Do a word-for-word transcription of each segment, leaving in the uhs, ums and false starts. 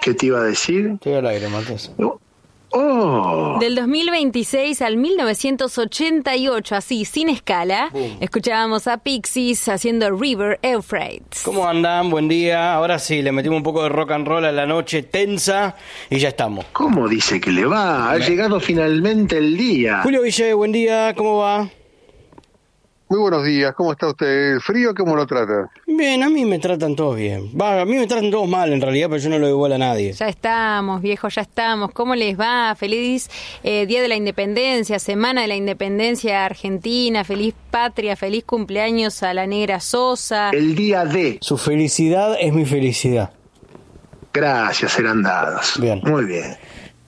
¿Qué te iba a decir? Estoy al aire, Mates. Oh. Del dos mil veintiséis al mil novecientos ochenta y ocho, así, sin escala, Boom. Escuchábamos a Pixies haciendo River Euphrates. ¿Cómo andan? Buen día. Ahora sí, le metimos un poco de rock and roll a la noche tensa y ya estamos. ¿Cómo dice que le va? Ha llegado finalmente el día. Julio Ville, buen día. ¿Cómo va? Muy buenos días, ¿cómo está usted? ¿El frío cómo lo trata? Bien, a mí me tratan todos bien. Va, a mí me tratan todos mal en realidad, pero yo no lo doy igual a nadie. Ya estamos, viejo, ya estamos. ¿Cómo les va? Feliz eh, Día de la Independencia, Semana de la Independencia Argentina, feliz patria, feliz cumpleaños a la Negra Sosa. El día de... Su felicidad es mi felicidad. Gracias, serán dados. Bien. Muy bien.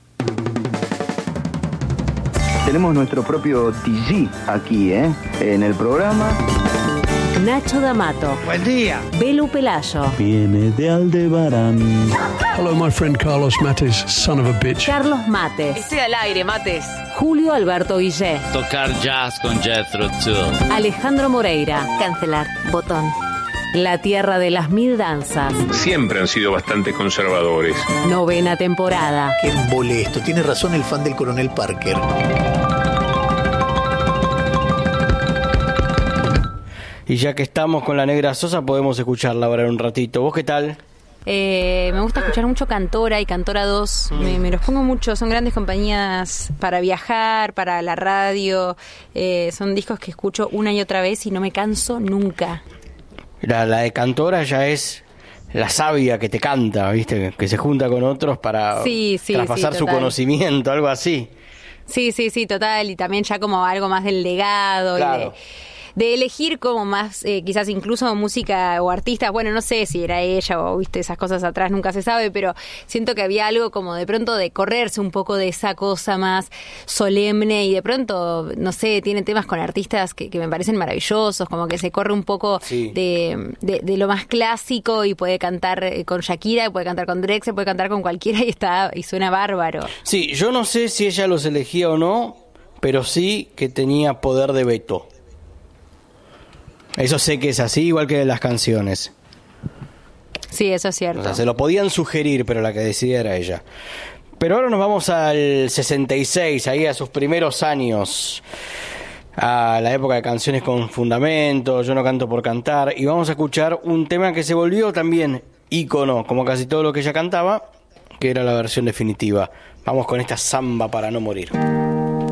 Tenemos nuestro propio T G aquí, ¿eh? En el programa. Nacho D'Amato. Buen día. Belu Pelayo. Viene de Aldebarán. Hello, my friend Carlos Mates, son of a bitch. Carlos Mates. Estoy al aire, Mates. Julio Alberto Guillé. Tocar jazz con Jethro Tull. Alejandro Moreira. Cancelar. Botón. La tierra de las mil danzas. Siempre han sido bastante conservadores. Novena temporada. Qué molesto. Tiene razón el fan del Coronel Parker. Y ya que estamos con la Negra Sosa, podemos escucharla ahora un ratito. ¿Vos qué tal? Eh, me gusta escuchar mucho Cantora y Cantora dos. Mm. Me, me los pongo mucho. Son grandes compañías para viajar, para la radio. Eh, son discos que escucho una y otra vez y no me canso nunca. La, la de Cantora ya es la sabia que te canta, ¿viste? Que se junta con otros para sí, sí, traspasar sí, su conocimiento, algo así. Sí, sí, sí, total. Y también ya como algo más del legado. Claro. Y de, de elegir como más, eh, quizás incluso música o artistas. Bueno, no sé si era ella o, viste, esas cosas atrás, nunca se sabe, pero siento que había algo como de pronto de correrse un poco de esa cosa más solemne y de pronto, no sé, tiene temas con artistas que, que me parecen maravillosos, como que se corre un poco sí. de, de, de lo más clásico y puede cantar con Shakira, puede cantar con Drexler, puede cantar con cualquiera y está y suena bárbaro. Sí, yo no sé si ella los elegía o no, pero sí que tenía poder de veto. Eso sé que es así, igual que las canciones. Sí, eso es cierto. O sea, se lo podían sugerir, pero la que decidía era ella. Pero ahora nos vamos al sesenta y seis, ahí a sus primeros años, a la época de canciones con fundamento, Yo no canto por cantar, y vamos a escuchar un tema que se volvió también ícono, como casi todo lo que ella cantaba, que era la versión definitiva. Vamos con esta Samba para no morir.